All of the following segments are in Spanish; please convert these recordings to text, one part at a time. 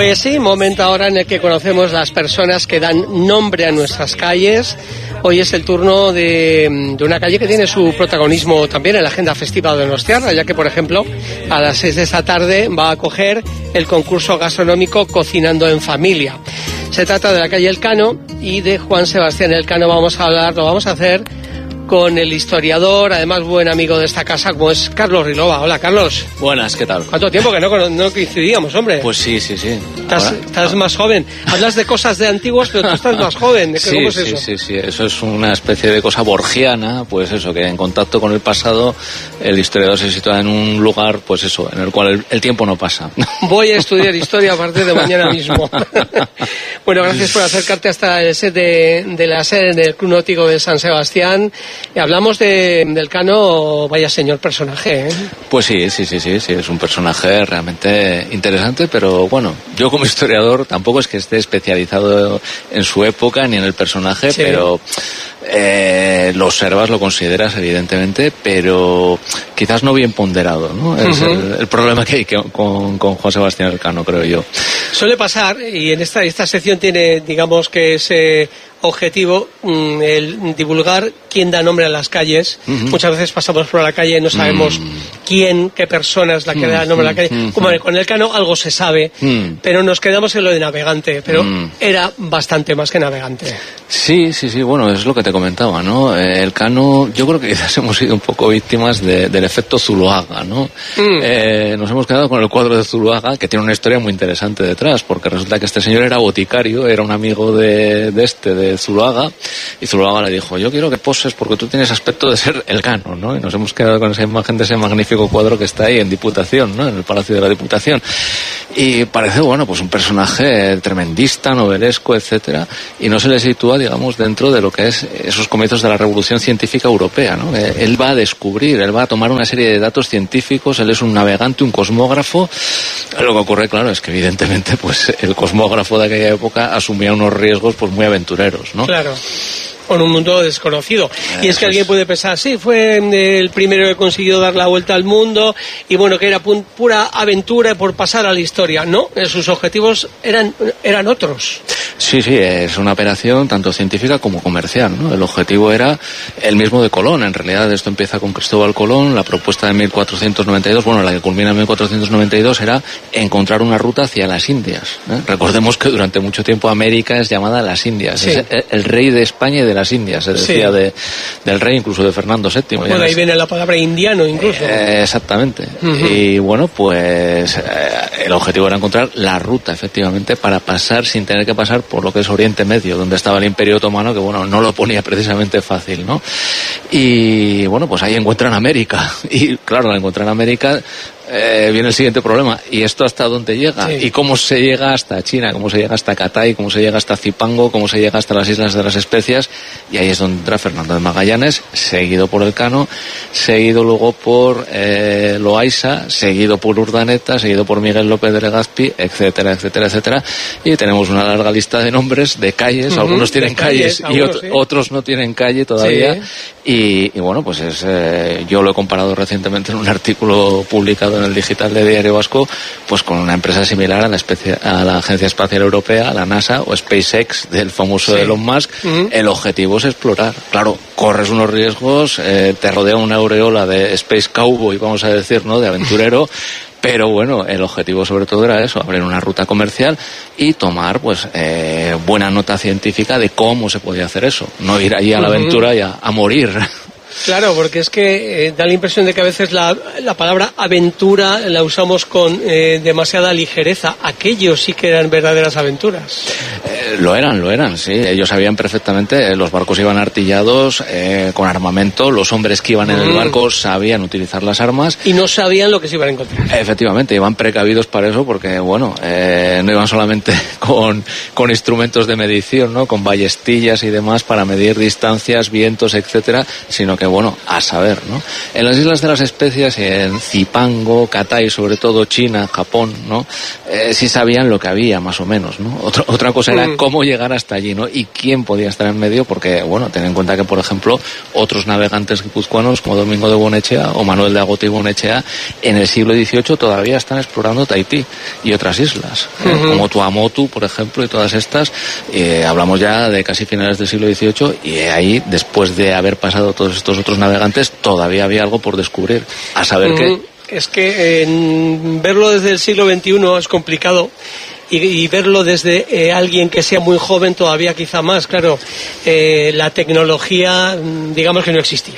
Pues sí, momento ahora en el que conocemos las personas que dan nombre a nuestras calles. Hoy es el turno de una calle que tiene su protagonismo también en la agenda festiva de Donostiarra, ya que, por ejemplo, a las 6 de esta tarde va a acoger el concurso gastronómico Cocinando en Familia. Se trata de la calle Elcano y de Juan Sebastián Elcano lo vamos a hacer con el historiador, además buen amigo de esta casa, como es Carlos Rilova. Hola, Carlos. Buenas, ¿qué tal? ¿Cuánto tiempo que no coincidíamos, hombre? Pues sí. Estás más joven. Hablas de cosas de antiguos, pero tú estás más joven. ¿Cómo es eso? Sí. Eso es una especie de cosa borgiana, pues eso, que en contacto con el pasado el historiador se sitúa en un lugar, pues eso, en el cual el tiempo no pasa. Voy a estudiar historia a partir de mañana mismo. Bueno, gracias por acercarte hasta el set de la sede del Club Náutico de San Sebastián. Hablamos del Cano, vaya señor personaje, ¿eh? Pues sí, es un personaje realmente interesante, pero bueno, yo como historiador tampoco es que esté especializado en su época ni en el personaje, sí. Pero lo observas, lo consideras evidentemente, pero quizás no bien ponderado, ¿no? Es el problema que hay con Juan Sebastián Elcano, creo yo. Suele pasar, y en esta sección tiene, digamos que ese objetivo, el divulgar quién da nombre a las calles. Muchas veces pasamos por la calle y no sabemos qué persona es la que da nombre a la calle. Como con Elcano algo se sabe, pero nos quedamos en lo de navegante, pero era bastante más que navegante. Sí, bueno, es lo que te comentaba, ¿no? Elcano, yo creo que quizás hemos sido un poco víctimas del efecto Zuloaga, ¿no? Nos hemos quedado con el cuadro de Zuloaga, que tiene una historia muy interesante detrás, porque resulta que este señor era boticario, era un amigo de Zuloaga, y Zuloaga le dijo: yo quiero que poses porque tú tienes aspecto de ser Elcano, ¿no? Y nos hemos quedado con esa imagen de ese magnífico cuadro que está ahí en Diputación, ¿no? En el Palacio de la Diputación. Y parece, bueno, pues un personaje tremendista, novelesco, etcétera, y no se le sitúa, digamos, dentro de lo que es esos comienzos de la Revolución Científica Europea, ¿no? Él va a descubrir, él va a tomar una serie de datos científicos, él es un navegante, un cosmógrafo. Lo que ocurre, claro, es que evidentemente, pues el cosmógrafo de aquella época asumía unos riesgos, pues muy aventureros, ¿no? Claro. Con un mundo desconocido. Y es que alguien puede pensar, sí, fue el primero que consiguió dar la vuelta al mundo, y bueno, que era pura aventura por pasar a la historia. No, sus objetivos eran otros. Sí, es una operación tanto científica como comercial, ¿no? El objetivo era el mismo de Colón. En realidad esto empieza con Cristóbal Colón, la propuesta de 1492, bueno, la que culmina en 1492, era encontrar una ruta hacia las Indias, ¿eh? Recordemos que durante mucho tiempo América es llamada las Indias. Sí. Es el rey de España y de las Indias, se decía del rey, incluso de Fernando VII. Bueno, ahí viene la palabra indiano incluso. Exactamente. Y bueno, pues el objetivo era encontrar la ruta, efectivamente, para pasar sin tener que pasar por lo que es Oriente Medio, donde estaba el Imperio Otomano, que bueno, no lo ponía precisamente fácil, ¿no? Y bueno, pues ahí encuentran América. Y claro, al encontrar América viene el siguiente problema. ¿Y esto hasta dónde llega? Sí. ¿Y cómo se llega hasta China? ¿Cómo se llega hasta Catay? ¿Cómo se llega hasta Zipango? ¿Cómo se llega hasta las Islas de las Especias? Y ahí es donde entra Fernando de Magallanes, seguido por Elcano, seguido luego por Loaiza, seguido por Urdaneta, seguido por Miguel López de Legazpi, etcétera. Y tenemos una larga lista de nombres, de calles. Algunos tienen calles y otros no tienen calle todavía. Sí. Y bueno, pues yo lo he comparado recientemente en un artículo publicado en el digital de Diario Vasco, pues con una empresa similar a la Agencia Espacial Europea, a la NASA o SpaceX del famoso Elon Musk. El objetivo es explorar. Claro, corres unos riesgos, te rodea una aureola de Space Cowboy, vamos a decir, ¿no? De aventurero. Pero bueno, el objetivo sobre todo era eso, abrir una ruta comercial y tomar pues buena nota científica de cómo se podía hacer eso. No ir allí a la aventura y a morir. Claro, porque es que da la impresión de que a veces la palabra aventura la usamos con demasiada ligereza. Aquellos sí que eran verdaderas aventuras. Lo eran, sí. Ellos sabían perfectamente, los barcos iban artillados con armamento, los hombres que iban en el barco sabían utilizar las armas. Y no sabían lo que se iban a encontrar. Efectivamente, iban precavidos para eso porque, bueno, no iban solamente con instrumentos de medición, ¿no? Con ballestillas y demás para medir distancias, vientos, etcétera, sino que porque bueno, a saber, ¿no? En las Islas de las Especias, en Zipango, Cathay, sobre todo China, Japón, ¿no? Sí sabían lo que había, más o menos, ¿no? Otra cosa era cómo llegar hasta allí, ¿no? Y quién podía estar en medio, porque, bueno, ten en cuenta que, por ejemplo, otros navegantes guipuzcoanos como Domingo de Bonechea o Manuel de Agota y Bonechea en el siglo XVIII todavía están explorando Tahití y otras islas, como Tuamotu, por ejemplo, y todas estas. Hablamos ya de casi finales del siglo XVIII, y ahí, después de haber pasado todos estos otros navegantes, todavía había algo por descubrir, a saber que... Es que verlo desde el siglo XXI es complicado, y verlo desde alguien que sea muy joven todavía quizá más, claro. La tecnología, digamos que no existía.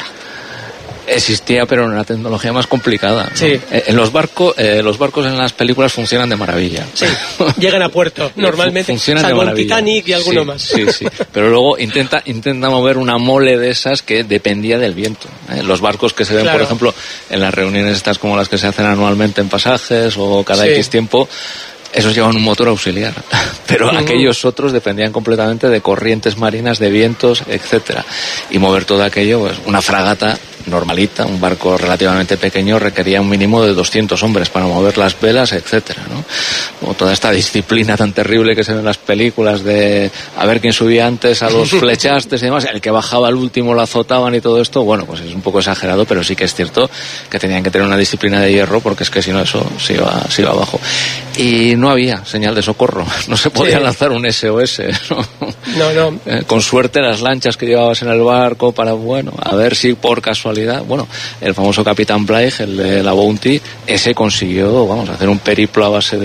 Existía, pero en una tecnología más complicada, ¿no? Sí. Los barcos en las películas funcionan de maravilla. Sí, llegan a puerto, normalmente, funcionan salvo de maravilla. el Titanic y alguno más. Sí, pero luego intenta mover una mole de esas que dependía del viento. Los barcos que se ven, por ejemplo, en las reuniones estas como las que se hacen anualmente en Pasajes o cada X tiempo, esos llevan un motor auxiliar, pero aquellos otros dependían completamente de corrientes marinas, de vientos, etcétera. Y mover todo aquello, pues una fragata normalita, un barco relativamente pequeño, requería un mínimo de 200 hombres para mover las velas, etcétera, ¿no? Como toda esta disciplina tan terrible que se ve en las películas de a ver quién subía antes a los flechastes y demás, el que bajaba al último lo azotaban y todo esto, bueno, pues es un poco exagerado, pero sí que es cierto que tenían que tener una disciplina de hierro, porque es que si no eso se iba abajo. Y no había señal de socorro, no se podía lanzar un SOS, ¿no? No. Con suerte las lanchas que llevabas en el barco para, bueno, a ver si por casualidad, bueno, el famoso Capitán Bligh, el de la Bounty, ese consiguió, vamos, hacer un periplo a base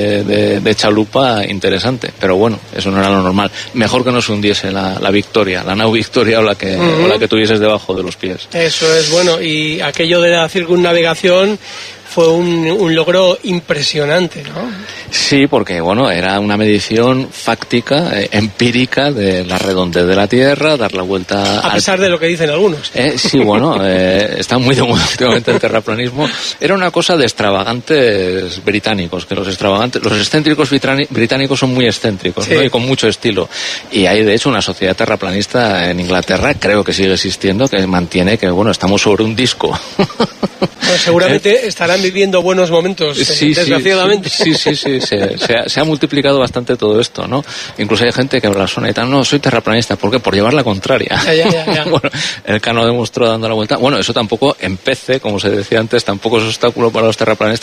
de chalupa interesante, pero bueno, eso no era lo normal. Mejor que no se hundiese la Victoria, la nao Victoria o la que tuvieses debajo de los pies. Eso es, bueno, y aquello de la circunnavegación fue un logro impresionante, ¿no? Sí, porque bueno, era una medición fáctica, empírica de la redondez de la Tierra, dar la vuelta... A pesar de lo que dicen algunos. Sí, bueno, está muy de moda últimamente el terraplanismo. Era una cosa de extravagantes británicos, que los excéntricos británicos son muy excéntricos, ¿no? Y con mucho estilo. Y hay, de hecho, una sociedad terraplanista en Inglaterra, creo que sigue existiendo, que mantiene que, bueno, estamos sobre un disco. Pues seguramente estarán viviendo buenos momentos, desgraciadamente. Sí, se ha multiplicado bastante todo esto, ¿no? Incluso hay gente que blasona y tal, no, soy terraplanista, ¿por qué? Por llevar la contraria. Ya. Bueno, el Cano demostró dando la vuelta. Bueno, eso tampoco, en PC, como se decía antes, tampoco es obstáculo para los terraplanistas.